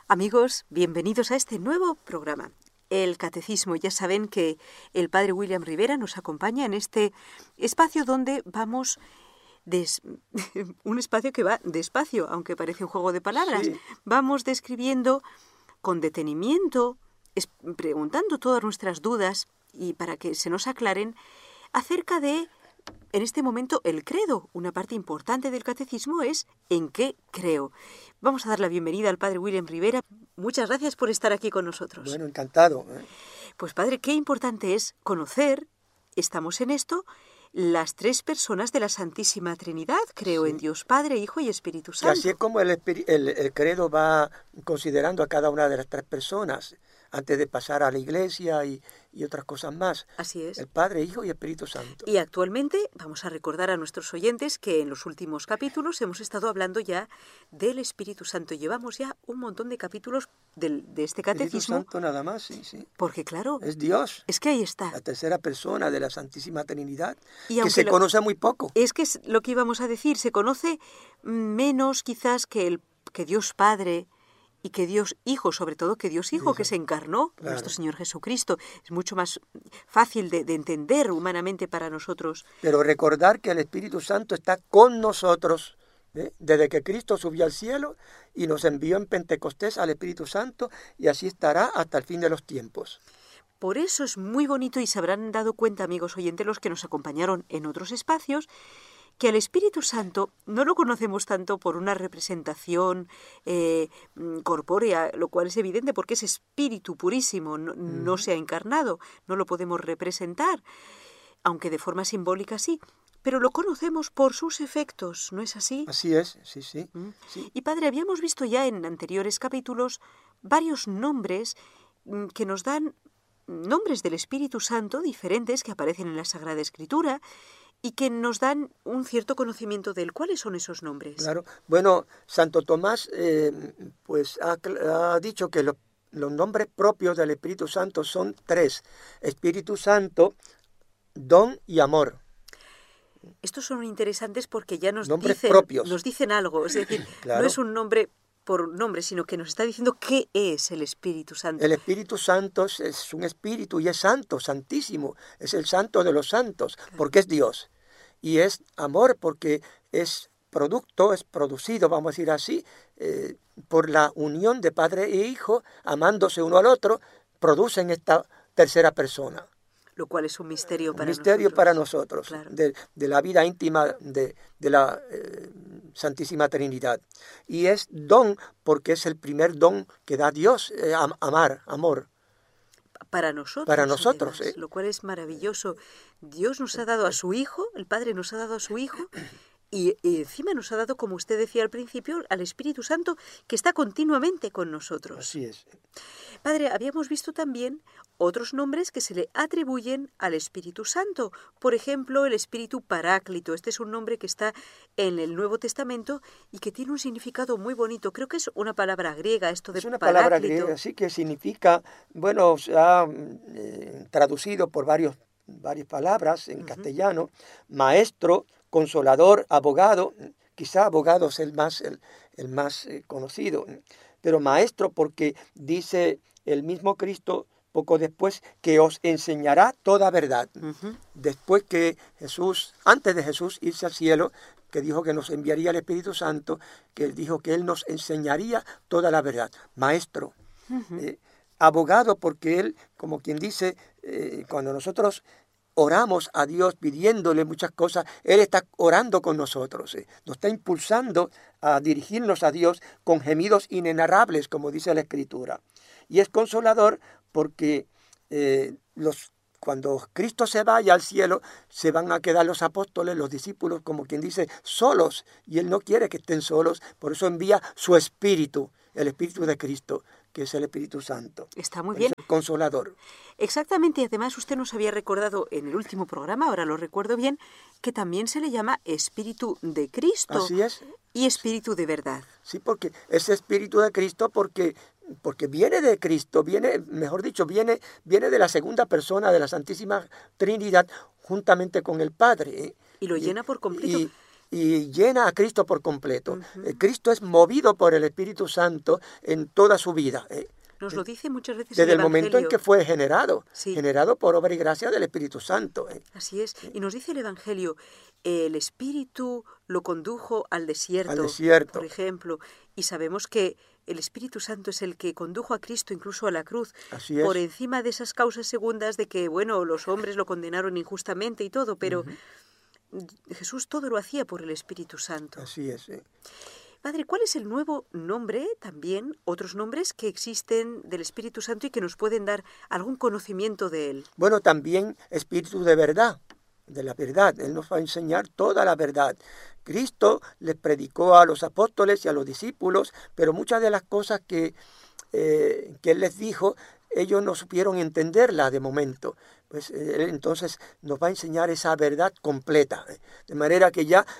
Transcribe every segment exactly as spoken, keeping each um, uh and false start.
Amigos, bienvenidos a este nuevo programa, el Catecismo. Ya saben que el Padre William Rivera nos acompaña en este espacio donde vamos... Des... un espacio que va despacio, aunque parece un juego de palabras. Sí. Vamos describiendo con detenimiento, es... preguntando todas nuestras dudas y para que se nos aclaren acerca de, en este momento, el credo. Una parte importante del catecismo es en qué creo. Vamos a dar la bienvenida al Padre William Rivera. Muchas gracias por estar aquí con nosotros. Bueno, encantado. ¿eh? Pues Padre, qué importante es conocer, estamos en esto, las tres personas de la Santísima Trinidad. Creo Sí. en Dios Padre, Hijo y Espíritu Que Santo. así es como el, espiri- el, el credo va considerando a cada una de las tres personas antes de pasar a la iglesia y, y otras cosas más. Así es. El Padre, Hijo y Espíritu Santo. Y actualmente vamos a recordar a nuestros oyentes que en los últimos capítulos hemos estado hablando ya del Espíritu Santo. Llevamos ya un montón de capítulos del, de este Espíritu catecismo, Santo nada más, sí, sí. porque claro, Es Dios, es que ahí está. la tercera persona de la Santísima Trinidad, Y que aunque se lo- conoce muy poco. Es que es lo que íbamos a decir, se conoce menos quizás que, el, que Dios Padre y que Dios Hijo, sobre todo que Dios Hijo, Hijo, que se encarnó, claro. nuestro Señor Jesucristo. Es mucho más fácil de, de entender humanamente para nosotros. Pero recordar que el Espíritu Santo está con nosotros ¿eh? desde que Cristo subió al cielo y nos envió en Pentecostés al Espíritu Santo y así estará hasta el fin de los tiempos. Por eso es muy bonito y se habrán dado cuenta, amigos oyentes, los que nos acompañaron en otros espacios, que al Espíritu Santo no lo conocemos tanto por una representación eh, mm, corpórea, lo cual es evidente porque es espíritu purísimo, no, no se ha encarnado, no lo podemos representar, aunque de forma simbólica sí, pero lo conocemos por sus efectos, ¿no es así? Así es, sí, sí. ¿Mm? sí. Y Padre, habíamos visto ya en anteriores capítulos varios nombres mm, que nos dan nombres del Espíritu Santo diferentes que aparecen en la Sagrada Escritura y que nos dan un cierto conocimiento de él. ¿Cuáles son esos nombres? Claro. Bueno, Santo Tomás eh, pues ha, cl- ha dicho que lo- los nombres propios del Espíritu Santo son tres: Espíritu Santo, don y amor. Estos son interesantes porque ya nos Nombres dicen, propios. nos dicen algo. Es decir, Claro. no es un nombre por nombre, sino que nos está diciendo qué es el Espíritu Santo. El Espíritu Santo es, es un espíritu y es santo, santísimo. Es el santo de los santos, porque es Dios. Y es amor porque es producto, es producido, vamos a decir así, eh, por la unión de padre e hijo, amándose uno al otro, producen esta tercera persona. Lo cual es un misterio Un para misterio nosotros. para nosotros, Claro. de, de la vida íntima de, de la eh, Santísima Trinidad. Y es don porque es el primer don que da Dios, eh, am- amar, amor. Para nosotros. Para nosotros, además, ¿eh? Lo cual es maravilloso. Dios nos ha dado a su Hijo, el Padre nos ha dado a su Hijo, y, y encima nos ha dado, como usted decía al principio, al Espíritu Santo, que está continuamente con nosotros. Así es. Padre, habíamos visto también otros nombres que se le atribuyen al Espíritu Santo. Por ejemplo, el Espíritu Paráclito. Este es un nombre que está en el Nuevo Testamento y que tiene un significado muy bonito. Creo que es una palabra griega, esto de Es una Paráclito. palabra griega, sí, que significa, bueno, se ha eh, traducido por varios, varias palabras en Ujú. castellano: maestro, consolador, abogado. Quizá abogado es el más, el, el más eh, conocido, pero maestro porque dice el mismo Cristo poco después que os enseñará toda verdad. Ujú. Después que Jesús, antes de Jesús irse al cielo, que dijo que nos enviaría el Espíritu Santo, que él dijo que él nos enseñaría toda la verdad. Maestro, Ujú. eh, abogado, porque él, como quien dice, eh, cuando nosotros oramos a Dios pidiéndole muchas cosas, él está orando con nosotros, eh, nos está impulsando a dirigirnos a Dios con gemidos inenarrables, como dice la Escritura. Y es consolador porque eh, los cuando Cristo se vaya al cielo, se van a quedar los apóstoles, los discípulos, como quien dice, solos. Y Él no quiere que estén solos, por eso envía su Espíritu, el Espíritu de Cristo, que es el Espíritu Santo. Está muy Por bien. eso es consolador. Exactamente, y además usted nos había recordado en el último programa, ahora lo recuerdo bien, que también se le llama Espíritu de Cristo Así es. y Espíritu de verdad. Sí, porque ese Espíritu de Cristo, porque, porque viene de Cristo, viene, mejor dicho, viene, viene de la segunda persona de la Santísima Trinidad, juntamente con el Padre. ¿eh? Y lo llena por completo. Y, y llena a Cristo por completo. Uh-huh. Eh, Cristo es movido por el Espíritu Santo en toda su vida. Eh. Nos lo dice muchas veces Desde el el momento en que fue generado, sí. generado por obra y gracia del Espíritu Santo. Eh. Así es. Y nos dice el Evangelio, el Espíritu lo condujo al desierto, al desierto, por ejemplo, y sabemos que el Espíritu Santo es el que condujo a Cristo incluso a la cruz, Así es. por encima de esas causas segundas de que, bueno, los hombres lo condenaron injustamente y todo, pero uh-huh. Jesús todo lo hacía por el Espíritu Santo. Así es. Eh. Padre, ¿cuál es el nuevo nombre también, otros nombres que existen del Espíritu Santo y que nos pueden dar algún conocimiento de él? Bueno, también Espíritu de verdad, de la verdad. Él nos va a enseñar toda la verdad. Cristo les predicó a los apóstoles y a los discípulos, pero muchas de las cosas que, eh, que Él les dijo, ellos no supieron entenderla de momento. Pues Él entonces nos va a enseñar esa verdad completa. De manera que ya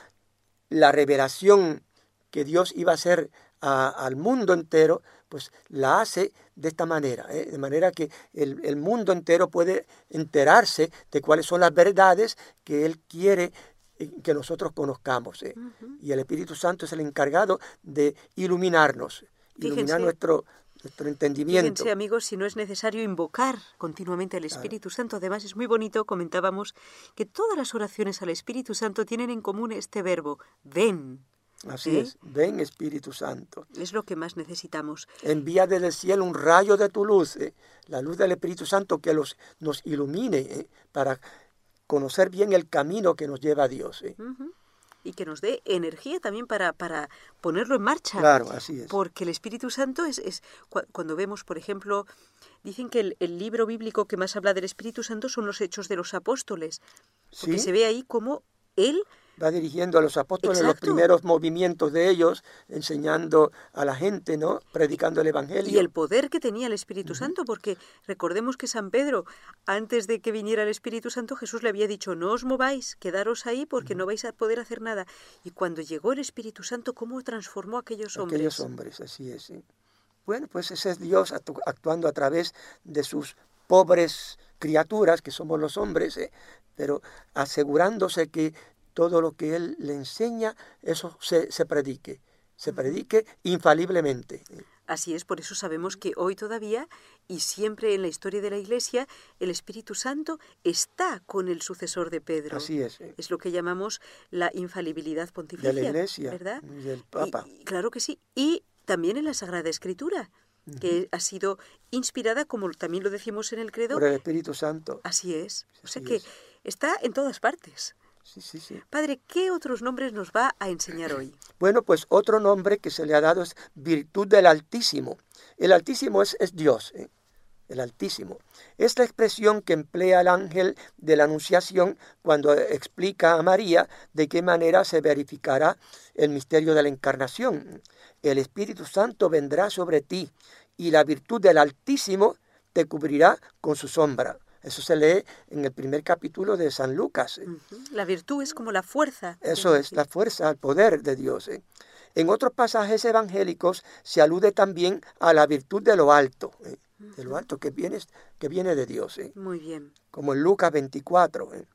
la revelación que Dios iba a hacer a, al mundo entero, pues la hace de esta manera, ¿eh? De manera que el, el mundo entero puede enterarse de cuáles son las verdades que Él quiere que nosotros conozcamos. ¿eh? Uh-huh. Y el Espíritu Santo es el encargado de iluminarnos, Fíjense. iluminar nuestro, nuestro entendimiento. Fíjense, amigos, si no es necesario invocar continuamente al Espíritu claro. Santo. Además, es muy bonito, comentábamos, que todas las oraciones al Espíritu Santo tienen en común este verbo, ven. Así ¿Eh? es, ven Espíritu Santo. Es lo que más necesitamos. Envía desde el cielo un rayo de tu luz, ¿eh? la luz del Espíritu Santo que los, nos ilumine ¿eh? para conocer bien el camino que nos lleva a Dios. ¿eh? Uh-huh. Y que nos dé energía también para, para ponerlo en marcha. Claro, así es. Porque el Espíritu Santo es, es cuando vemos, por ejemplo, dicen que el, el libro bíblico que más habla del Espíritu Santo son los Hechos de los Apóstoles. Porque ¿Sí? se ve ahí como Él va dirigiendo a los apóstoles Exacto. los primeros movimientos de ellos, enseñando a la gente, ¿no? Predicando el Evangelio. Y el poder que tenía el Espíritu uh-huh. Santo, porque recordemos que San Pedro, antes de que viniera el Espíritu Santo, Jesús le había dicho, no os mováis, quedaros ahí porque uh-huh. no vais a poder hacer nada. Y cuando llegó el Espíritu Santo, ¿cómo transformó a aquellos hombres? Aquellos hombres, así es. ¿sí? Bueno, pues ese es Dios actu- actuando a través de sus pobres criaturas, que somos los hombres, ¿eh? pero asegurándose que todo lo que Él le enseña, eso se, se predique, se predique infaliblemente. Así es, por eso sabemos que hoy todavía y siempre en la historia de la Iglesia, el Espíritu Santo está con el sucesor de Pedro. Así es. Es lo que llamamos la infalibilidad pontificia. De la Iglesia, ¿verdad? Y del Papa. Y, claro que sí. Y también en la Sagrada Escritura, uh-huh. que ha sido inspirada, como también lo decimos en el credo. Por el Espíritu Santo. Así es. O sea Así que es. está en todas partes. Sí, sí, sí. Padre, ¿qué otros nombres nos va a enseñar hoy? Bueno, pues otro nombre que se le ha dado es virtud del Altísimo. El Altísimo es, es Dios, ¿eh? El Altísimo. Es la expresión que emplea el ángel de la Anunciación cuando explica a María de qué manera se verificará el misterio de la Encarnación. El Espíritu Santo vendrá sobre ti y la virtud del Altísimo te cubrirá con su sombra. Eso se lee en el primer capítulo de San Lucas. ¿eh? Uh-huh. La virtud es como la fuerza. Eso es, la fuerza, el poder de Dios. ¿eh? En otros pasajes evangélicos se alude también a la virtud de lo alto, ¿eh? uh-huh. de lo alto que viene, que viene de Dios. ¿eh? Muy bien. Como en Lucas veinticuatro. ¿eh?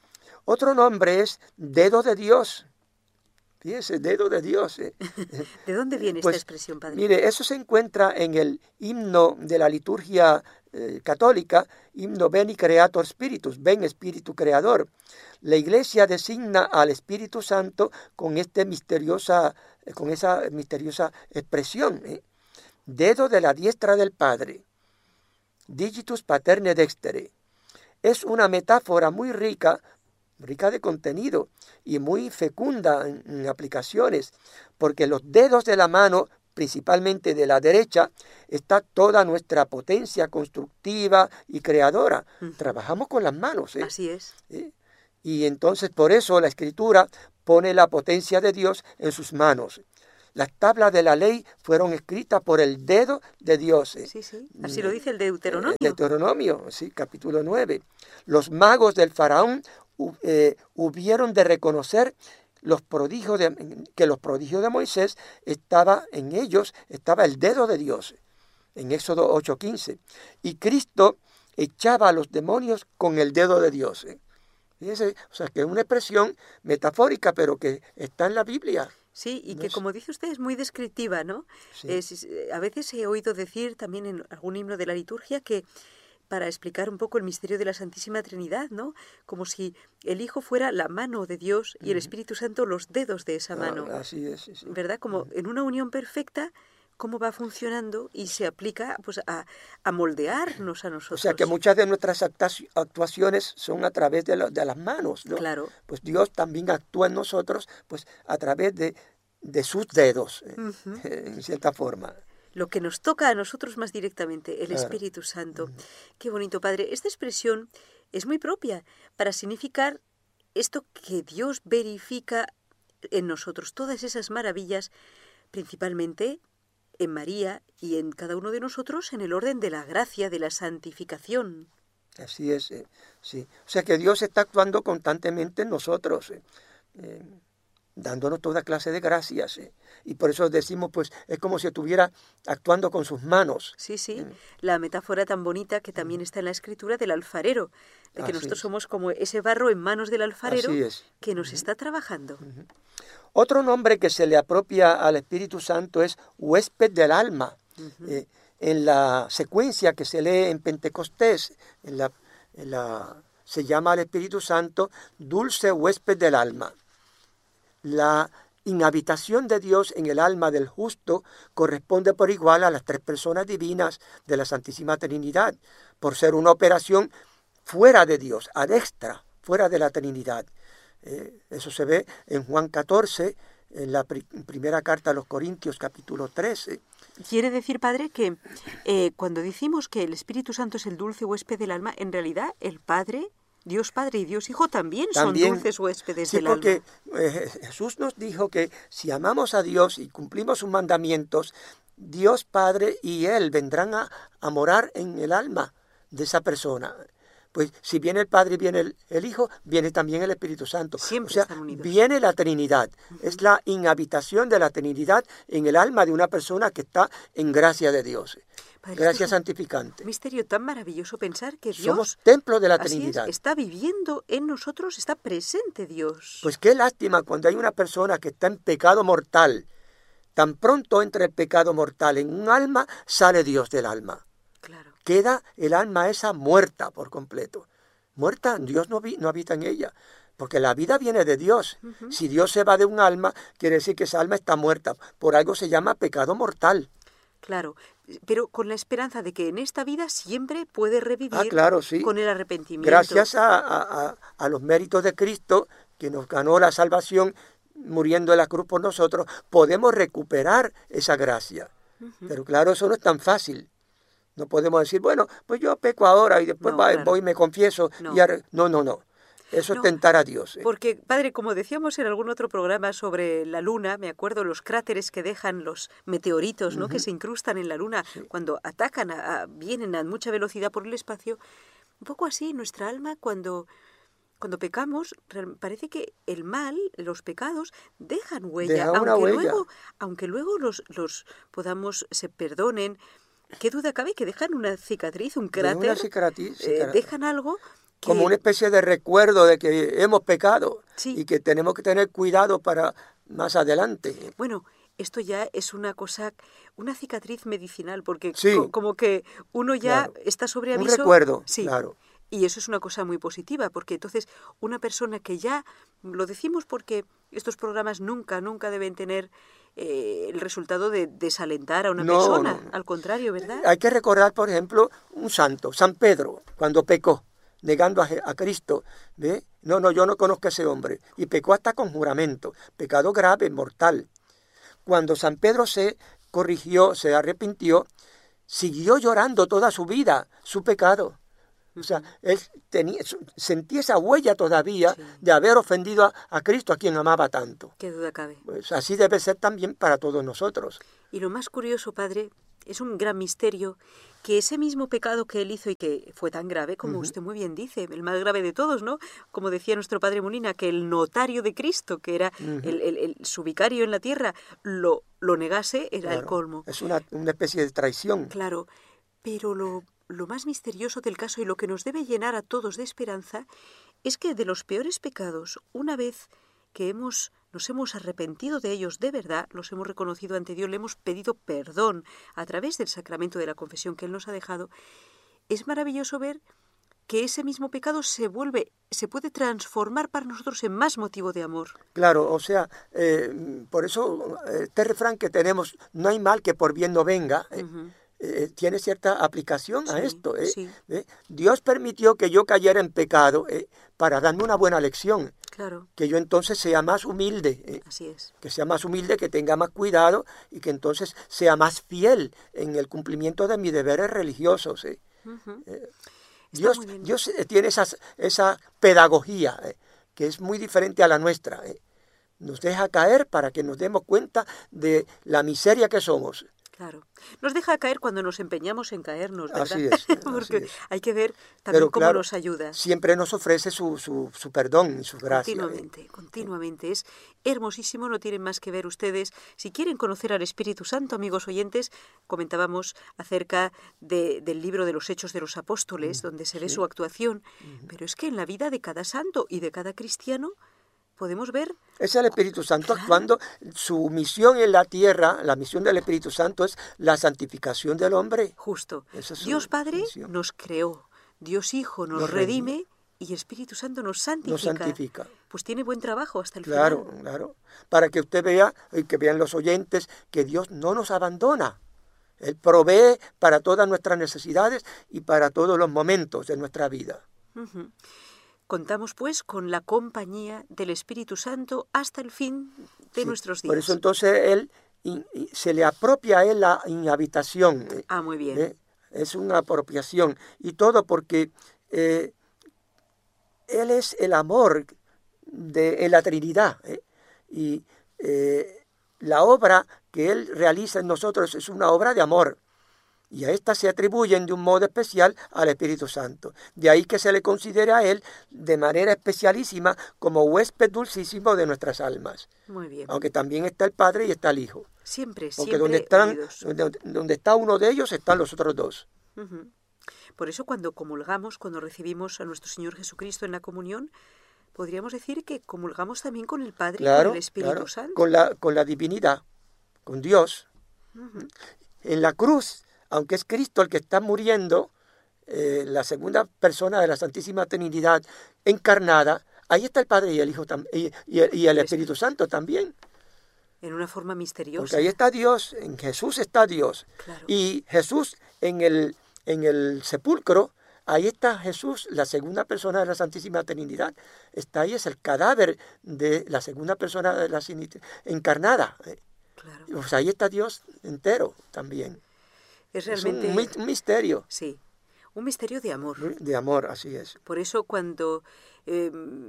Otro nombre es dedo de Dios. Fíjese, dedo de Dios. ¿eh? ¿De dónde viene pues, esta expresión, Padre? Mire, eso se encuentra en el himno de la liturgia eh, católica, himno Veni Creator Spiritus, ven Espíritu Creador. La Iglesia designa al Espíritu Santo con, este misteriosa, con esa misteriosa expresión. ¿eh? Dedo de la diestra del Padre, digitus paterne dextere. Es una metáfora muy rica, rica de contenido y muy fecunda en, en aplicaciones, porque los dedos de la mano, principalmente de la derecha, está toda nuestra potencia constructiva y creadora. Uh-huh. Trabajamos con las manos. ¿eh? Así es. ¿Eh? Y entonces por eso la Escritura pone la potencia de Dios en sus manos. Las tablas de la ley fueron escritas por el dedo de Dios. ¿eh? Sí, sí. Así lo dice el Deuteronomio. El Deuteronomio, sí, capítulo nueve. Los magos del faraón eh, hubieron de reconocer los prodigios de, que los prodigios de Moisés estaba en ellos, estaba el dedo de Dios. En Éxodo ocho quince. Y Cristo echaba a los demonios con el dedo de Dios. ¿eh? Fíjese, o sea, que es una expresión metafórica, pero que está en la Biblia. Sí, y No que es- como dice usted es muy descriptiva, ¿no? Sí. Es- es- eh, a veces he oído decir también en algún himno de la liturgia que para explicar un poco el misterio de la Santísima Trinidad, ¿no? Como si el Hijo fuera la mano de Dios y el Espíritu Santo los dedos de esa Ah, mano, así es, sí, sí. ¿verdad? Como en una unión perfecta, cómo va funcionando y se aplica pues a, a moldearnos a O nosotros. sea que muchas de nuestras actas- actuaciones son a través de, lo- de las manos, ¿no? Claro. Pues Dios también actúa en nosotros, pues a través de, de sus dedos, eh, Ujú. en cierta forma. Lo que nos toca a nosotros más directamente, el Claro. Espíritu Santo. Qué bonito, Padre. Esta expresión es muy propia para significar esto que Dios verifica en nosotros, todas esas maravillas, principalmente en María y en cada uno de nosotros en el orden de la gracia, de la santificación. Así es, eh, sí. O sea que Dios está actuando constantemente en nosotros, eh, eh, dándonos toda clase de gracias. eh. Y por eso decimos, pues, es como si estuviera actuando con sus manos. Sí, sí, Mm. la metáfora tan bonita que también está en la escritura del alfarero, de que Así nosotros es. somos como ese barro en manos del alfarero Así es. que nos está trabajando. Otro nombre que se le apropia al Espíritu Santo es huésped del alma. Eh, en la secuencia que se lee en Pentecostés, en la, en la- se llama al Espíritu Santo dulce huésped del alma. La inhabitación de Dios en el alma del justo corresponde por igual a las tres personas divinas de la Santísima Trinidad, por ser una operación fuera de Dios, ad extra, fuera de la Trinidad. Eh, eso se ve en Juan catorce, en la pri- primera carta a los Corintios, capítulo trece. Quiere decir, Padre, que eh, cuando decimos que el Espíritu Santo es el dulce huésped del alma, en realidad el Padre, Dios Padre y Dios Hijo también, También, son dulces huéspedes sí, del porque alma. eh, Jesús nos dijo que si amamos a Dios y cumplimos sus mandamientos, Dios Padre y Él vendrán a, a morar en el alma de esa persona. Pues si viene el Padre y viene el, el Hijo, viene también el Espíritu Santo. Siempre o sea, están unidos. viene la Trinidad. Es la inhabitación de la Trinidad en el alma de una persona que está en gracia de Dios. Padre, Gracia esto es santificante. un misterio tan maravilloso pensar que Dios Somos templo de la así es, Trinidad. está viviendo en nosotros, está presente Dios. Pues qué lástima cuando hay una persona que está en pecado mortal. Tan pronto entra el pecado mortal en un alma, sale Dios del alma. Claro. Queda el alma esa muerta por completo. Muerta, Dios no, vi, no habita en ella. Porque la vida viene de Dios. Ujú. Si Dios se va de un alma, quiere decir que esa alma está muerta. Por algo se llama pecado mortal. Claro, pero con la esperanza de que en esta vida siempre puede revivir Ah, claro, sí. con el arrepentimiento. Gracias a, a, a, a los méritos de Cristo, que nos ganó la salvación muriendo en la cruz por nosotros, podemos recuperar esa gracia. Ujú. Pero claro, eso no es tan fácil. No podemos decir, bueno, pues yo peco ahora y después No, va- claro. voy y me confieso. No. Y arre- no, no, no. Eso No, es tentar a Dios. ¿eh? Porque, padre, como decíamos en algún otro programa sobre la Luna, me acuerdo los cráteres que dejan los meteoritos, ¿no? Que se incrustan en la Luna cuando atacan, a, a- vienen a mucha velocidad por el espacio. Un poco así, nuestra alma cuando, cuando pecamos, real- parece que el mal, los pecados, dejan huella, Deja una aunque huella. luego, aunque luego los, los podamos, se perdonen. ¿Qué duda cabe que dejan una cicatriz, un De cráter? una cicatriz, eh, cicatriz. dejan algo que... Como una especie de recuerdo de que hemos pecado Sí. y que tenemos que tener cuidado para más adelante. Bueno, esto ya es una cosa, una cicatriz medicinal, porque Sí. co- como que uno ya Claro. está sobre Un aviso. recuerdo, Sí. claro. Y eso es una cosa muy positiva, porque entonces una persona que ya, lo decimos porque estos programas nunca, nunca deben tener eh, el resultado de desalentar a una No, persona. no, no. Al contrario, ¿verdad? Hay que recordar, por ejemplo, un santo, San Pedro, cuando pecó, negando a, Je- a Cristo. ¿Ve? No, no, yo no conozco a ese hombre. Y pecó hasta con juramento. Pecado grave, mortal. Cuando San Pedro se corrigió, se arrepintió, siguió llorando toda su vida su pecado. O sea, él tenía, su- sentía esa huella todavía Sí. de haber ofendido a, a Cristo, a quien amaba tanto. Qué duda cabe. Pues así debe ser también para todos nosotros. Y lo más curioso, padre, es un gran misterio que ese mismo pecado que él hizo y que fue tan grave, como usted muy bien dice, el más grave de todos, ¿no? Como decía nuestro padre Molina, que el notario de Cristo, que era el, el- el- su vicario en la tierra, lo, lo negase, era el Claro. colmo. Es una, una especie de traición. Claro, pero lo, lo más misterioso del caso y lo que nos debe llenar a todos de esperanza es que de los peores pecados, una vez que hemos, nos hemos arrepentido de ellos de verdad, los hemos reconocido ante Dios, le hemos pedido perdón a través del sacramento de la confesión que Él nos ha dejado, es maravilloso ver que ese mismo pecado se vuelve, se puede transformar para nosotros en más motivo de amor. Claro, o sea, eh, por eso este refrán que tenemos, no hay mal que por bien no venga, eh, uh-huh. eh, tiene cierta aplicación sí, a esto. Eh, sí. eh. Dios permitió que yo cayera en pecado eh, para darme una buena lección. Claro. Que yo entonces sea más humilde. Eh, Así es. Que sea más humilde, que tenga más cuidado y que entonces sea más fiel en el cumplimiento de mis deberes religiosos. Eh. Uh-huh. eh, Dios, Dios tiene esas, esa pedagogía eh, que es muy diferente a la nuestra. Eh. Nos deja caer para que nos demos cuenta de la miseria que somos. Claro. Nos deja caer cuando nos empeñamos en caernos, ¿verdad? Así es. Porque así es. hay que ver también Pero, cómo claro, nos ayuda. Siempre nos ofrece su, su, su perdón y su gracia. Continuamente, ¿eh? continuamente. Es hermosísimo, no tienen más que ver ustedes. Si quieren conocer al Espíritu Santo, amigos oyentes, comentábamos acerca de, del libro de los Hechos de los Apóstoles, mm, donde se ve sí. su actuación. Mm. Pero es que en la vida de cada santo y de cada cristiano podemos ver... Es el Espíritu Santo claro. actuando. Su misión en la tierra, la misión del Espíritu Santo es la santificación del hombre. Justo. Esa es Dios Padre misión. Nos creó, Dios Hijo nos, nos redime, redime y Espíritu Santo nos santifica. Nos santifica. Pues tiene buen trabajo hasta el claro, final. Claro, claro. Para que usted vea y que vean los oyentes que Dios no nos abandona. Él provee para todas nuestras necesidades y para todos los momentos de nuestra vida. Uh-huh. Contamos, pues, con la compañía del Espíritu Santo hasta el fin de sí, nuestros días. Por eso, entonces, él in, in, se le apropia a él la inhabitación. Ah, muy bien. ¿eh? Es una apropiación. Y todo porque eh, él es el amor de, de la Trinidad. ¿eh? Y eh, la obra que él realiza en nosotros es una obra de amor. Y a esta se atribuyen de un modo especial al Espíritu Santo. De ahí que se le considere a él de manera especialísima como huésped dulcísimo de nuestras almas. Muy bien. Aunque también está el Padre y está el Hijo. Siempre, Porque siempre donde, están, unidos. donde, donde está uno de ellos están los otros dos. Uh-huh. Por eso cuando comulgamos, cuando recibimos a nuestro Señor Jesucristo en la comunión, podríamos decir que comulgamos también con el Padre claro, y con el Espíritu claro, Santo. Con la, con la divinidad, con Dios. Uh-huh. En la cruz, aunque es Cristo el que está muriendo, eh, la segunda persona de la Santísima Trinidad encarnada, ahí está el Padre y el Hijo tam- y, y, el, y el Espíritu Santo también. En una forma misteriosa. Porque ahí está Dios, en Jesús está Dios. Claro. Y Jesús en el, en el sepulcro, ahí está Jesús, la segunda persona de la Santísima Trinidad. Está ahí, es el cadáver de la segunda persona de la encarnada. Claro. Pues ahí está Dios entero también. Es realmente... Es un, un misterio. Sí, un misterio de amor. De amor, así es. Por eso cuando eh,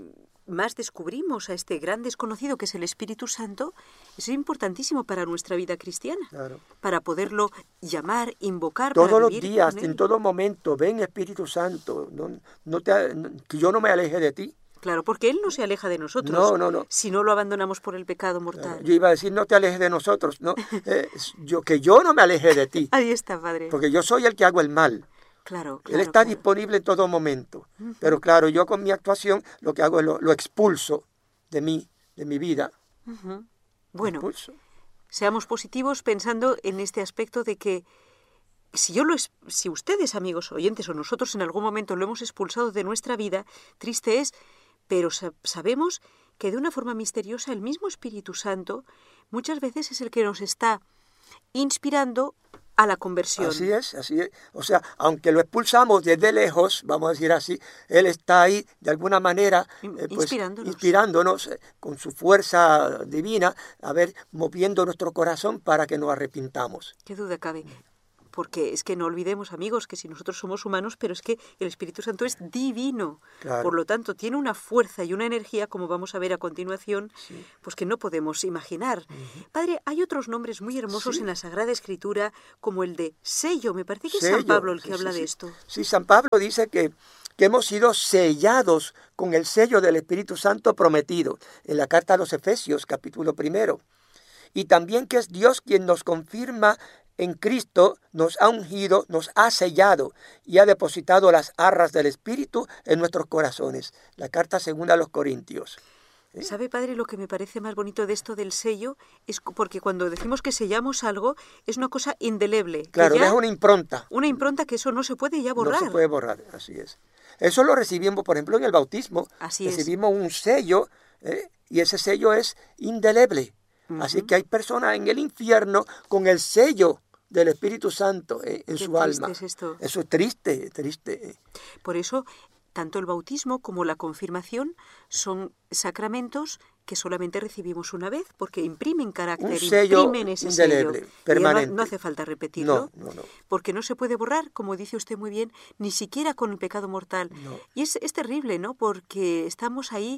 más descubrimos a este gran desconocido que es el Espíritu Santo, es importantísimo para nuestra vida cristiana. Claro. Para poderlo llamar, invocar, todos para los vivir días, con él. En todo momento, ven Espíritu Santo, no, no te, no, que yo no me aleje de ti. Claro, porque Él no se aleja de nosotros no, no, no. si no lo abandonamos por el pecado mortal. Claro, yo iba a decir, no te alejes de nosotros, no, eh, yo, que yo no me aleje de ti. Ahí está, Padre. Porque yo soy el que hago el mal. Claro, claro. Él está claro. disponible en todo momento. Uh-huh. Pero claro, yo con mi actuación lo que hago es lo, lo expulso de mí, de mi vida. Uh-huh. Bueno, expulso. Seamos positivos pensando en este aspecto de que si yo lo es, si ustedes, amigos oyentes, o nosotros en algún momento lo hemos expulsado de nuestra vida, triste es, pero sabemos que de una forma misteriosa el mismo Espíritu Santo muchas veces es el que nos está inspirando a la conversión. Así es, así es. O sea, aunque lo expulsamos desde lejos, vamos a decir así, Él está ahí de alguna manera eh, pues, inspirándonos, inspirándonos eh, con su fuerza divina, a ver, moviendo nuestro corazón para que nos arrepintamos. Qué duda cabe. Porque es que no olvidemos, amigos, que si nosotros somos humanos, pero es que el Espíritu Santo es divino. Claro. Por lo tanto, tiene una fuerza y una energía, como vamos a ver a continuación, sí. pues que no podemos imaginar. Uh-huh. Padre, hay otros nombres muy hermosos sí. en la Sagrada Escritura, como el de sello. Me parece que sello. es San Pablo el que sí, habla sí, de sí. esto. Sí, San Pablo dice que, que hemos sido sellados con el sello del Espíritu Santo prometido, en la carta a los Efesios, capítulo primero. Y también que es Dios quien nos confirma en Cristo nos ha ungido, nos ha sellado y ha depositado las arras del Espíritu en nuestros corazones. La carta segunda a los Corintios. ¿Sí? ¿Sabe, padre, lo que me parece más bonito de esto del sello? Es porque cuando decimos que sellamos algo, es una cosa indeleble. Claro, ya, es una impronta. Una impronta que eso no se puede ya borrar. No se puede borrar, así es. Eso lo recibimos, por ejemplo, en el bautismo. Así es. Recibimos un sello eh, y ese sello es indeleble. Uh-huh. Así que hay personas en el infierno con el sello del Espíritu Santo eh, en Qué su alma. Es esto. Eso es triste, triste. Por eso, tanto el bautismo como la confirmación son sacramentos que solamente recibimos una vez, porque imprimen carácter, un sello imprimen ese indeleble, sello. permanente. No, no hace falta repetirlo, no, no, no. porque no se puede borrar, como dice usted muy bien, ni siquiera con el pecado mortal. No. Y es, es terrible, ¿no? Porque estamos ahí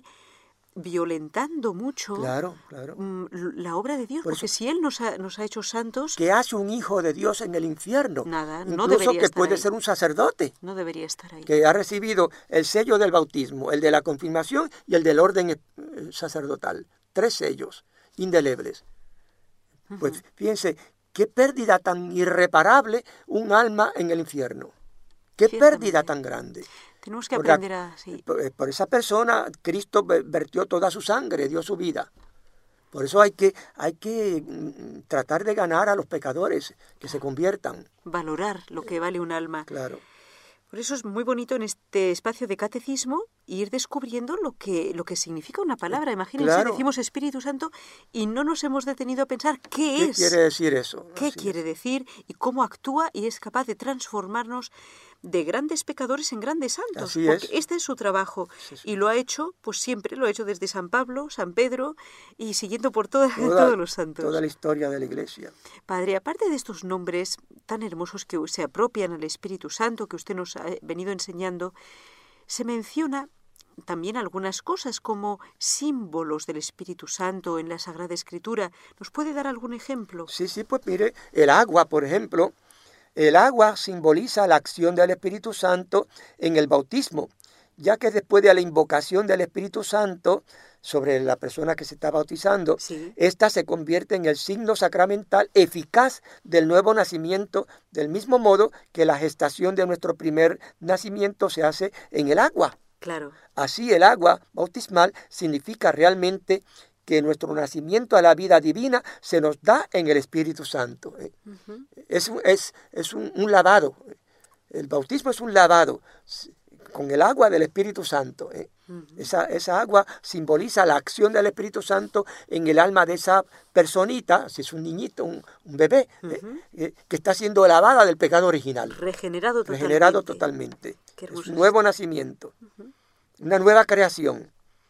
violentando mucho claro, claro. la obra de Dios, Por porque eso, si Él nos ha, nos ha hecho santos... ¿Qué hace un hijo de Dios en el infierno? Nada, no Incluso debería que estar puede ahí. ser un sacerdote. No debería estar ahí. Que ha recibido el sello del bautismo, el de la confirmación y el del orden sacerdotal. Tres sellos indelebles. Uh-huh. Pues fíjense, qué pérdida tan irreparable un alma en el infierno. Qué pérdida tan grande. Tenemos que aprender la, a... Sí. Por, por esa persona, Cristo vertió toda su sangre, dio su vida. Por eso hay que, hay que tratar de ganar a los pecadores, que se conviertan. Valorar lo que vale un alma. Claro. Por eso es muy bonito en este espacio de catecismo ir descubriendo lo que, lo que significa una palabra. Imagínense, claro. Decimos Espíritu Santo y no nos hemos detenido a pensar qué, ¿Qué es. ¿Qué quiere decir eso? ¿Qué Así quiere es. decir y cómo actúa y es capaz de transformarnos de grandes pecadores en grandes santos? Así porque es. este es su trabajo es. Y lo ha hecho, pues siempre lo ha hecho desde San Pablo, San Pedro y siguiendo por toda, toda, todos los santos. Toda la historia de la Iglesia. Padre, aparte de estos nombres tan hermosos que se apropian al Espíritu Santo que usted nos ha venido enseñando, se menciona también algunas cosas como símbolos del Espíritu Santo en la Sagrada Escritura. ¿Nos puede dar algún ejemplo? Sí, sí, pues mire, el agua, por ejemplo, el agua simboliza la acción del Espíritu Santo en el bautismo, ya que después de la invocación del Espíritu Santo sobre la persona que se está bautizando, sí. Esta se convierte en el signo sacramental eficaz del nuevo nacimiento, del mismo modo que la gestación de nuestro primer nacimiento se hace en el agua. Claro. Así el agua bautismal significa realmente que nuestro nacimiento a la vida divina se nos da en el Espíritu Santo. Uh-huh. Es, es, es un, un lavado. El bautismo es un lavado con el agua del Espíritu Santo. ¿eh? Uh-huh. Esa, esa agua simboliza la acción del Espíritu Santo en el alma de esa personita, si es un niñito, un, un bebé, uh-huh. eh, eh, que está siendo lavada del pecado original. Regenerado totalmente. Regenerado totalmente. Qué es un nuevo nacimiento, uh-huh. una nueva creación.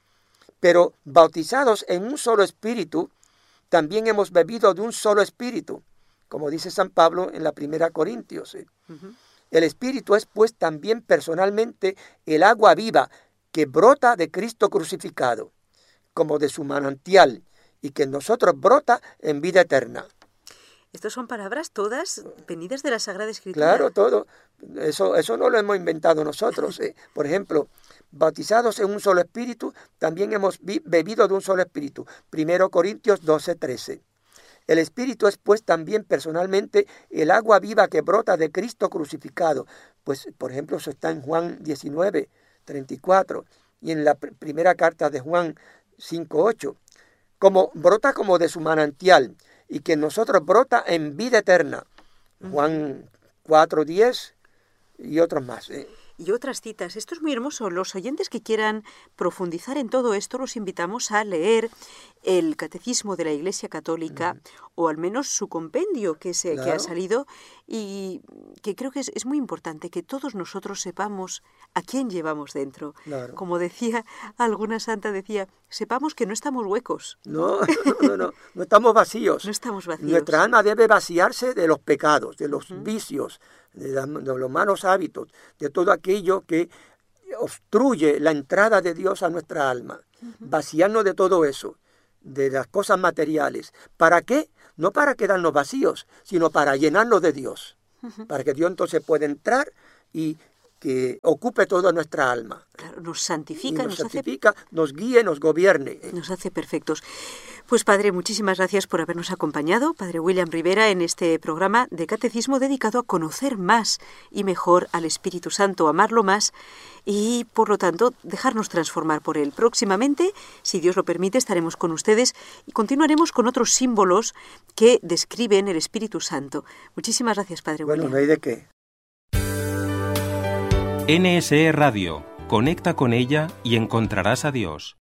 Pero bautizados en un solo espíritu, también hemos bebido de un solo espíritu, como dice San Pablo en la primera Corintios. ¿eh? Uh-huh. El Espíritu es pues también personalmente el agua viva que brota de Cristo crucificado, como de su manantial, y que en nosotros brota en vida eterna. Estas son palabras todas venidas de la Sagrada Escritura. Claro, todo. Eso, eso no lo hemos inventado nosotros. ¿eh? Por ejemplo, bautizados en un solo espíritu, también hemos vi- bebido de un solo espíritu. Primero Corintios doce, trece. El Espíritu es pues también personalmente el agua viva que brota de Cristo crucificado. Pues, por ejemplo, eso está en Juan diecinueve, treinta y cuatro y en la pr- primera carta de Juan cinco, ocho. Como brota como de su manantial y que en nosotros brota en vida eterna. Juan cuatro, diez y otros más. ¿eh? Y otras citas. Esto es muy hermoso. Los oyentes que quieran profundizar en todo esto, los invitamos a leer el Catecismo de la Iglesia Católica, uh-huh. o al menos su compendio que, se, claro. que ha salido, y que creo que es, es muy importante que todos nosotros sepamos a quién llevamos dentro. Claro. Como decía alguna santa, decía, sepamos que no estamos huecos. No, no, no, no, no estamos vacíos. No estamos vacíos. Nuestra alma debe vaciarse de los pecados, de los uh-huh. vicios, de, la, de los malos hábitos, de todo aquello que obstruye la entrada de Dios a nuestra alma. Uh-huh. Vaciarnos de todo eso, de las cosas materiales. ¿Para qué? No para quedarnos vacíos, sino para llenarnos de Dios. Uh-huh. Para que Dios entonces pueda entrar y que ocupe toda nuestra alma. Claro, nos santifica, Y nos, nos santifica, hace... nos guíe, nos gobierne. Nos hace perfectos. Pues Padre, muchísimas gracias por habernos acompañado, Padre William Rivera, en este programa de catecismo dedicado a conocer más y mejor al Espíritu Santo, amarlo más y, por lo tanto, dejarnos transformar por él. Próximamente, si Dios lo permite, estaremos con ustedes y continuaremos con otros símbolos que describen el Espíritu Santo. Muchísimas gracias, Padre Bueno, William. no hay de qué. N S E Radio. Conecta con ella y encontrarás a Dios.